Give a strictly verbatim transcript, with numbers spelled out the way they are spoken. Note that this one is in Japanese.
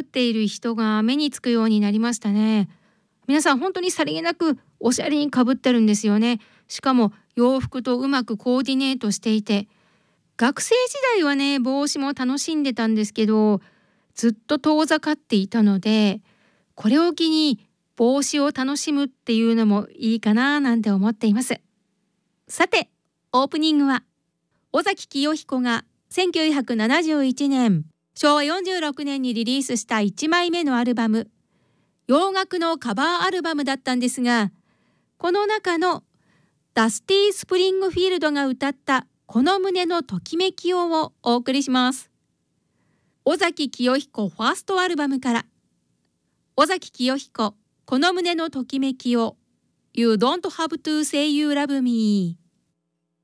っている人が目につくようになりましたね。皆さん本当にさりげなくおしゃれにかぶってるんですよね。しかも洋服とうまくコーディネートしていて、学生時代はね帽子も楽しんでたんですけど、ずっと遠ざかっていたので、これを機に帽子を楽しむっていうのもいいかななんて思っています。さて、オープニングは尾崎紀世彦がせんきゅうひゃくななじゅういちねんしょうわよんじゅうろくねんにリリースしたいちまいめのアルバム、洋楽のカバーアルバムだったんですが、この中のダスティ・スプリングフィールドが歌ったこの胸のときめきををお送りします。尾崎紀世彦ファーストアルバムから、尾崎紀世彦この胸のときめきを You don't have to say you love me。